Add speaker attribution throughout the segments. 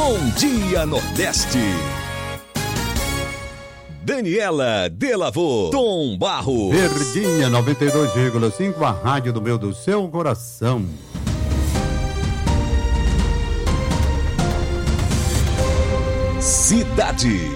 Speaker 1: Bom Dia Nordeste. Daniela Delavô, Tom Barros.
Speaker 2: Verdinha 92,5, a rádio do meu, do seu coração.
Speaker 1: Cidade.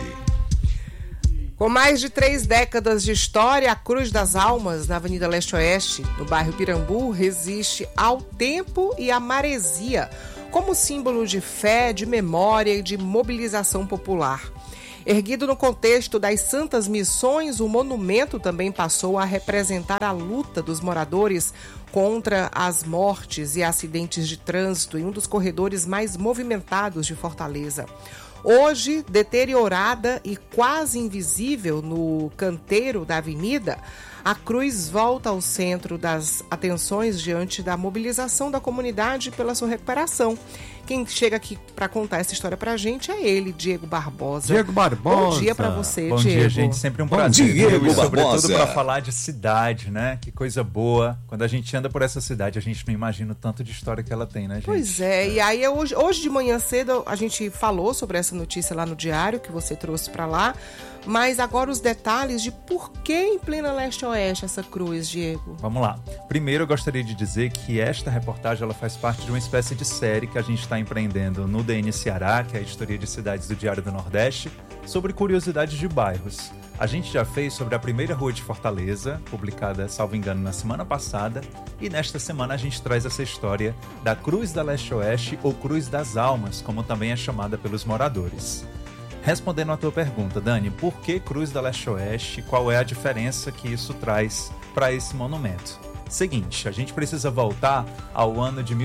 Speaker 3: Com mais de 3 décadas de história, a Cruz das Almas, na Avenida Leste-Oeste, no bairro Pirambu, resiste ao tempo e à maresia, como símbolo de fé, de memória e de mobilização popular. Erguido no contexto das Santas Missões, o monumento também passou a representar a luta dos moradores contra as mortes e acidentes de trânsito em um dos corredores mais movimentados de Fortaleza. Hoje, deteriorada e quase invisível no canteiro da avenida, a cruz volta ao centro das atenções diante da mobilização da comunidade pela sua recuperação. Quem chega aqui para contar essa história pra gente é ele, Diego Barbosa.
Speaker 2: Diego Barbosa.
Speaker 3: Bom dia para você,
Speaker 4: Bom
Speaker 3: Diego.
Speaker 4: Bom dia, gente. Sempre um prazer.
Speaker 1: Diego
Speaker 4: e sobretudo
Speaker 1: Barbosa.
Speaker 4: para falar de cidade, né? Que coisa boa. Quando a gente anda por essa cidade, a gente não imagina o tanto de história que ela tem, né, gente?
Speaker 3: Pois é. E aí hoje de manhã cedo a gente falou sobre essa notícia lá no Diário, que você trouxe para lá. Mas agora os detalhes de por que em plena Leste-Oeste essa cruz, Diego.
Speaker 4: Vamos lá. Primeiro eu gostaria de dizer que esta reportagem ela faz parte de uma espécie de série que a gente está empreendendo no DN Ceará, que é a Editoria de Cidades do Diário do Nordeste, sobre curiosidades de bairros. A gente já fez sobre a primeira rua de Fortaleza, publicada, salvo engano, na semana passada, e nesta semana a gente traz essa história da Cruz da Leste-Oeste ou Cruz das Almas, como também é chamada pelos moradores. Respondendo à tua pergunta, Dani, por que Cruz da Leste-Oeste? Qual é a diferença que isso traz para esse monumento? Seguinte, a gente precisa voltar ao ano de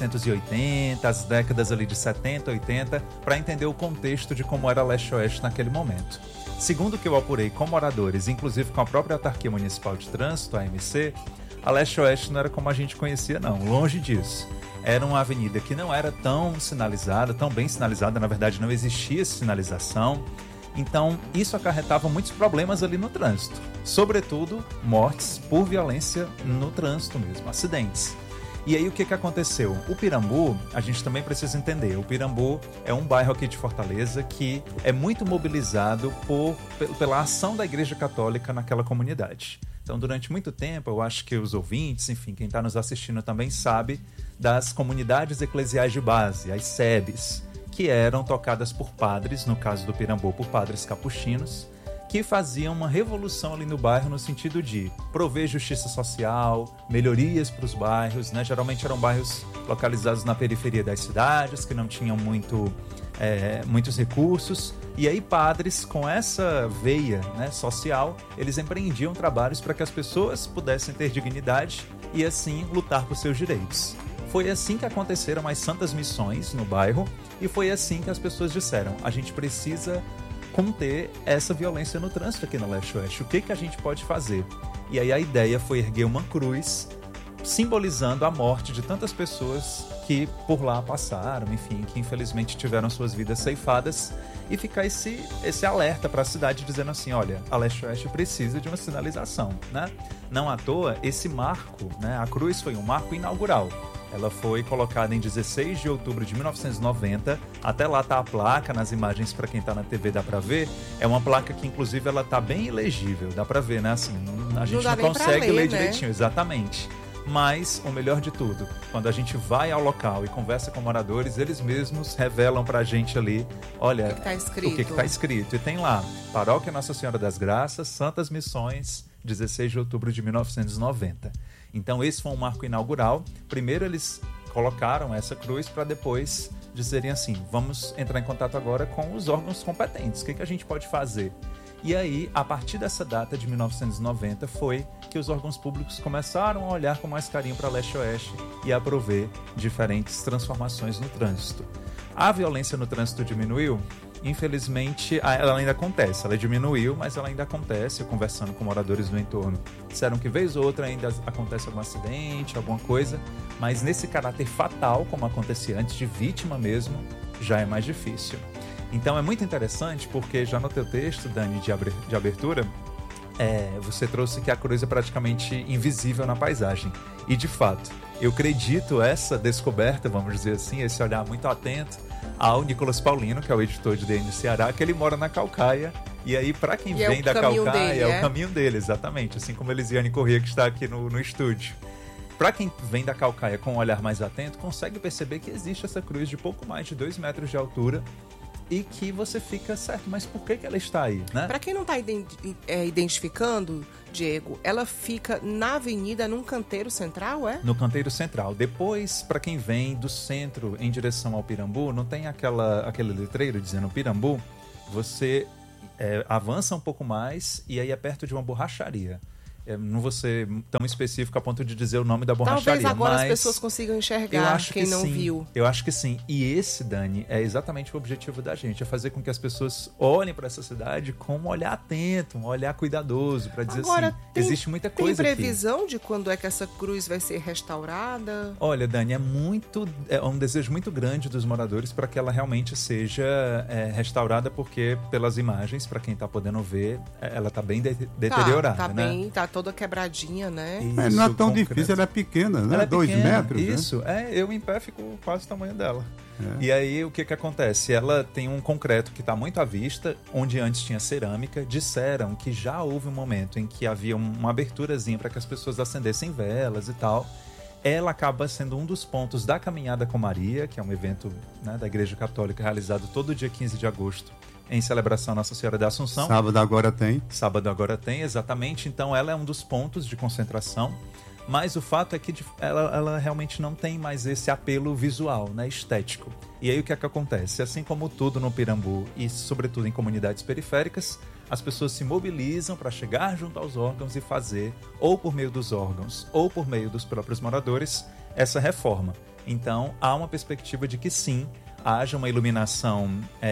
Speaker 4: 1980, as décadas ali de 70, 80, para entender o contexto de como era a Leste-Oeste naquele momento. Segundo o que eu apurei com moradores, inclusive com a própria Autarquia Municipal de Trânsito, a AMC, a Leste-Oeste não era como a gente conhecia, não, longe disso. Era uma avenida que não era tão sinalizada, tão bem sinalizada, na verdade não existia sinalização. Então, isso acarretava muitos problemas ali no trânsito. Sobretudo, mortes por violência no trânsito mesmo, acidentes. E aí, o que aconteceu? O Pirambu, a gente também precisa entender, o Pirambu é um bairro aqui de Fortaleza que é muito mobilizado pela ação da Igreja Católica naquela comunidade. Então, durante muito tempo, eu acho que os ouvintes, enfim, quem está nos assistindo também sabe das comunidades eclesiais de base, as SEBs, que eram tocadas por padres, no caso do Pirambu, por padres capuchinos, que faziam uma revolução ali no bairro no sentido de prover justiça social, melhorias para os bairros, né? Geralmente eram bairros localizados na periferia das cidades, que não tinham muitos recursos, e aí padres com essa veia, né, social, eles empreendiam trabalhos para que as pessoas pudessem ter dignidade e assim lutar por seus direitos. Foi assim que aconteceram as Santas Missões no bairro e foi assim que as pessoas disseram, a gente precisa conter essa violência no trânsito aqui na Leste-Oeste, o que a gente pode fazer? E aí a ideia foi erguer uma cruz simbolizando a morte de tantas pessoas que por lá passaram, enfim, que infelizmente tiveram suas vidas ceifadas, e ficar esse alerta para a cidade dizendo assim, olha, a Leste-Oeste precisa de uma sinalização, né? Não à toa, esse marco, né, a cruz foi um marco inaugural. Ela foi colocada em 16 de outubro de 1990, até lá tá a placa, nas imagens para quem tá na TV dá para ver, é uma placa que inclusive ela tá bem ilegível, dá para ver, né, assim, a gente não consegue ler direitinho, exatamente. Mas, o melhor de tudo, quando a gente vai ao local e conversa com moradores, eles mesmos revelam pra gente ali, olha, o que está escrito. E tem lá, Paróquia Nossa Senhora das Graças, Santas Missões, 16 de outubro de 1990. Então, esse foi um marco inaugural. Primeiro, eles colocaram essa cruz para depois dizerem assim, vamos entrar em contato agora com os órgãos competentes. O que a gente pode fazer? E aí, a partir dessa data de 1990, foi que os órgãos públicos começaram a olhar com mais carinho para Leste-Oeste e a prover diferentes transformações no trânsito. A violência no trânsito diminuiu? Infelizmente, ela ainda acontece. Ela diminuiu, mas ela ainda acontece. Eu conversando com moradores do entorno, disseram que vez ou outra ainda acontece algum acidente, alguma coisa, mas nesse caráter fatal, como acontecia antes, de vítima mesmo, já é mais difícil. Então é muito interessante porque já no teu texto, Dani, de abertura, você trouxe que a cruz é praticamente invisível na paisagem. E de fato, Eu acredito essa descoberta, vamos dizer assim, esse olhar muito atento ao Nicolas Paulino, que é o editor de DN Ceará, que ele mora na Caucaia. E aí, para quem vem da Caucaia, é o caminho dele, exatamente. Assim como a Elisiane Corrêa, que está aqui no estúdio. Para quem vem da Caucaia com um olhar mais atento, consegue perceber que existe essa cruz de pouco mais de 2 metros de altura e que você fica certo, mas por que ela está aí, né?
Speaker 3: Para quem não está identificando, Diego, ela fica na avenida, num canteiro central, é?
Speaker 4: No canteiro central. Depois, para quem vem do centro em direção ao Pirambu, não tem aquele letreiro dizendo Pirambu, você avança um pouco mais e aí é perto de uma borracharia. Não vou ser tão específico a ponto de dizer o nome da borracharia.
Speaker 3: Talvez agora
Speaker 4: mas
Speaker 3: as pessoas consigam enxergar quem não viu.
Speaker 4: Eu acho que sim. E esse, Dani, é exatamente o objetivo da gente. É fazer com que as pessoas olhem para essa cidade com um olhar atento, um olhar cuidadoso, para dizer
Speaker 3: agora,
Speaker 4: assim, existe muita coisa
Speaker 3: aqui.
Speaker 4: Tem
Speaker 3: previsão de quando é que essa cruz vai ser restaurada?
Speaker 4: Olha, Dani, é um desejo muito grande dos moradores para que ela realmente seja restaurada, porque pelas imagens, para quem está podendo ver, ela está bem deteriorada.
Speaker 3: Tá
Speaker 4: né?
Speaker 3: bem, tá toda quebradinha, né?
Speaker 2: Isso, não é tão difícil, ela é pequena, né?
Speaker 4: Ela é
Speaker 2: 2
Speaker 4: pequena,
Speaker 2: metros.
Speaker 4: Isso,
Speaker 2: né?
Speaker 4: Eu em pé fico quase o tamanho dela. E aí o que acontece? Ela tem um concreto que está muito à vista, onde antes tinha cerâmica. Disseram que já houve um momento em que havia uma aberturazinha para que as pessoas acendessem velas e tal. Ela acaba sendo um dos pontos da Caminhada com Maria, que é um evento, né, da Igreja Católica realizado todo dia 15 de agosto, em celebração à Nossa Senhora da Assunção.
Speaker 2: Sábado agora tem,
Speaker 4: exatamente. Então ela é um dos pontos de concentração. Mas o fato é que ela realmente não tem mais esse apelo visual, né, estético. E aí o que é que acontece? Assim como tudo no Pirambu e sobretudo em comunidades periféricas, as pessoas se mobilizam para chegar junto aos órgãos e fazer, ou por meio dos órgãos, ou por meio dos próprios moradores, essa reforma. Então há uma perspectiva de que sim, haja uma iluminação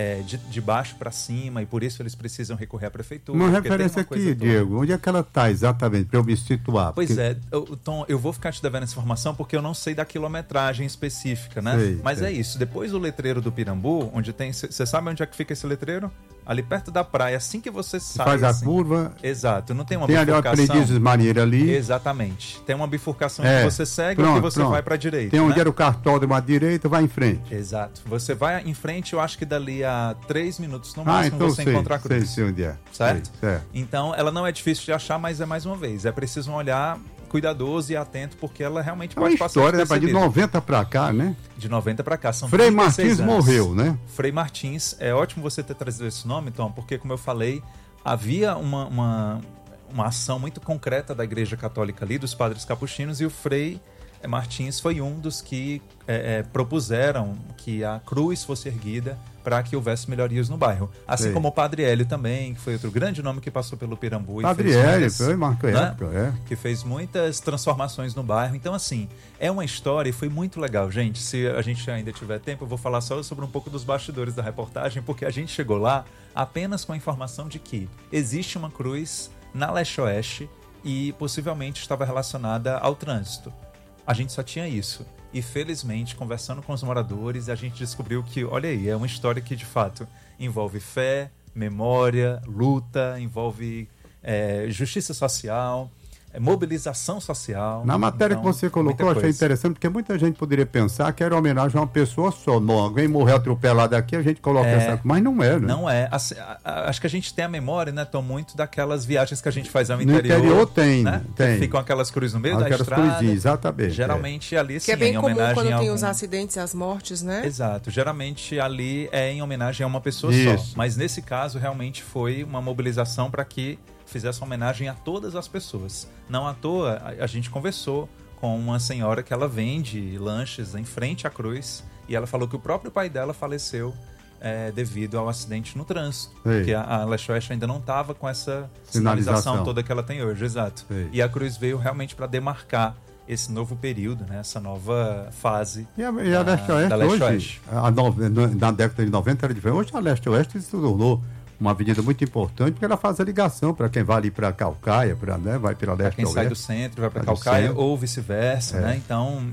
Speaker 4: de baixo para cima, e por isso eles precisam recorrer à prefeitura.
Speaker 2: Uma referência aqui, Diego, onde é que ela está exatamente, para eu me situar?
Speaker 4: Pois Tom, eu vou ficar te devendo essa informação porque eu não sei da quilometragem específica, né? Mas é isso, depois do letreiro do Pirambu, onde tem... Você sabe onde é que fica esse letreiro? Ali perto da praia, assim que você sai...
Speaker 2: Faz
Speaker 4: assim,
Speaker 2: a curva...
Speaker 4: Exato, não tem uma
Speaker 2: bifurcação...
Speaker 4: bifurcação...
Speaker 2: Tem ali o Aprendizes Maneira ali...
Speaker 4: Exatamente, tem uma bifurcação que você segue ou que você vai para a direita.
Speaker 2: Tem onde
Speaker 4: né?
Speaker 2: era o cartódromo à direita, vai em frente.
Speaker 4: Exato, você vai em frente, eu acho que dali a 3 minutos no máximo
Speaker 2: então
Speaker 4: você encontra a cruz.
Speaker 2: Sei onde é.
Speaker 4: Certo?
Speaker 2: Certo?
Speaker 4: Então, ela não é difícil de achar, mas mais uma vez, é preciso um olhar cuidadoso e atento, porque ela realmente pode passar
Speaker 2: história, né? De 90 para cá, né?
Speaker 4: De 90 para cá, são
Speaker 2: Frei Martins anos. Morreu, né?
Speaker 4: Frei Martins, é ótimo você ter trazido esse nome, Tom, porque, como eu falei, havia uma ação muito concreta da Igreja Católica ali, dos padres capuchinos, e o Frei Martins foi um dos que propuseram que a cruz fosse erguida para que houvesse melhorias no bairro. Assim como o Padre Hélio também, que foi outro grande nome que passou pelo Pirambu.
Speaker 2: Padre Hélio, foi marcou época,
Speaker 4: que fez muitas transformações no bairro. Então, assim, é uma história e foi muito legal, gente. Se a gente ainda tiver tempo, eu vou falar só sobre um pouco dos bastidores da reportagem, porque a gente chegou lá apenas com a informação de que existe uma cruz na leste-oeste e possivelmente estava relacionada ao trânsito. A gente só tinha isso. E felizmente, conversando com os moradores, a gente descobriu que, olha aí, é uma história que de fato envolve fé, memória, luta, envolve justiça social, mobilização social.
Speaker 2: Na matéria que você colocou, eu achei interessante, porque muita gente poderia pensar que era homenagem a uma pessoa só. Não, alguém morreu atropelado aqui, a gente coloca essa... Mas não é, né?
Speaker 4: Não é. Acho que a gente tem a memória, né, Tom, muito daquelas viagens que a gente faz ao
Speaker 2: interior. No interior tem,
Speaker 4: né?
Speaker 2: tem.
Speaker 4: Ficam aquelas cruzes no meio da estrada.
Speaker 2: Aquelas cruzinhas, exatamente.
Speaker 4: Geralmente ali, sim,
Speaker 3: que é bem comum quando tem
Speaker 4: algum...
Speaker 3: os acidentes e as mortes, né?
Speaker 4: Exato. Geralmente ali é em homenagem a uma pessoa só. Mas nesse caso, realmente foi uma mobilização para que fizesse homenagem a todas as pessoas. Não à toa, a gente conversou com uma senhora que ela vende lanches em frente à cruz e ela falou que o próprio pai dela faleceu devido ao acidente no trânsito. Porque a leste-oeste ainda não estava com essa sinalização toda que ela tem hoje. Exato. E a cruz veio realmente para demarcar esse novo período, né? Essa nova fase
Speaker 2: a leste-oeste hoje, na década de 90 era diferente. Hoje a leste-oeste se tornou uma avenida muito importante, porque ela faz a ligação para quem vai ali para Caucaia, né? Vai pela leste.
Speaker 4: Para quem sai do centro, vai para Caucaia, ou vice-versa, né? Então,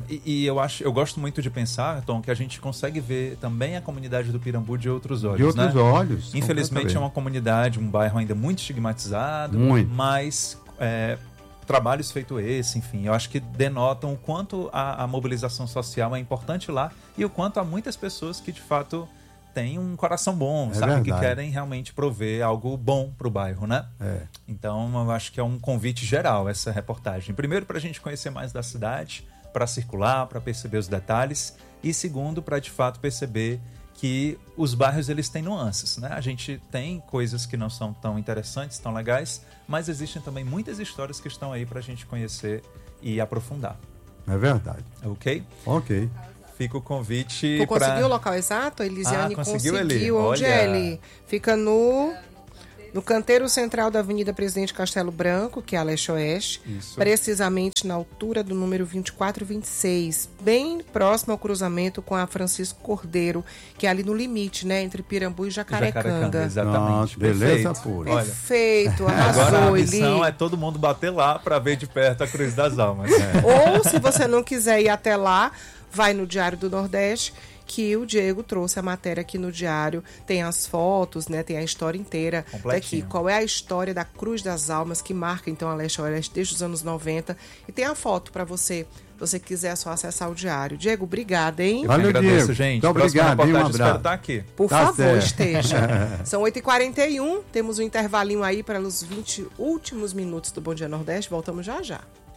Speaker 4: eu gosto muito de pensar, Tom, que a gente consegue ver também a comunidade do Pirambu de outros olhos.
Speaker 2: De outros olhos.
Speaker 4: Infelizmente é uma comunidade, um bairro ainda muito estigmatizado, mas trabalhos feito esse, enfim, eu acho que denotam o quanto a mobilização social é importante lá e o quanto há muitas pessoas que de fato têm um coração bom, sabe?
Speaker 2: Verdade.
Speaker 4: Que querem realmente prover algo bom para o bairro, né? Então eu acho que é um convite geral essa reportagem. Primeiro, para a gente conhecer mais da cidade, para circular, para perceber os detalhes, e segundo, para de fato perceber que os bairros eles têm nuances, né? A gente tem coisas que não são tão interessantes, tão legais, mas existem também muitas histórias que estão aí para a gente conhecer e aprofundar.
Speaker 2: É verdade.
Speaker 4: Ok?
Speaker 2: Ok.
Speaker 4: Fica o convite.
Speaker 3: Tu conseguiu o local exato? A Elisiane
Speaker 4: conseguiu.
Speaker 3: Onde é ele? Fica no canteiro central da Avenida Presidente Castelo Branco, que é a leste-oeste, precisamente na altura do número 2426, bem próximo ao cruzamento com a Francisco Cordeiro, que é ali no limite, né, entre Pirambu e Jacarecanga.
Speaker 4: Exatamente.
Speaker 2: Beleza pura.
Speaker 3: Perfeito, arrasou.
Speaker 4: Agora a missão é todo mundo bater lá para ver de perto a Cruz das Almas.
Speaker 3: Ou, se você não quiser ir até lá, vai no Diário do Nordeste, que o Diego trouxe a matéria aqui no Diário, tem as fotos, né, tem a história inteira daqui, qual é a história da Cruz das Almas, que marca então a leste-oeste desde os anos 90, e tem a foto para você, se você quiser só acessar o Diário. Diego, obrigada, hein?
Speaker 4: Eu agradeço,
Speaker 2: Diego.
Speaker 4: gente.
Speaker 2: Muito obrigado, um abraço.
Speaker 4: Espero estar aqui.
Speaker 3: Por favor,
Speaker 2: certo.
Speaker 3: esteja. São 8h41, temos um intervalinho aí para os 20 últimos minutos do Bom Dia Nordeste, voltamos já já.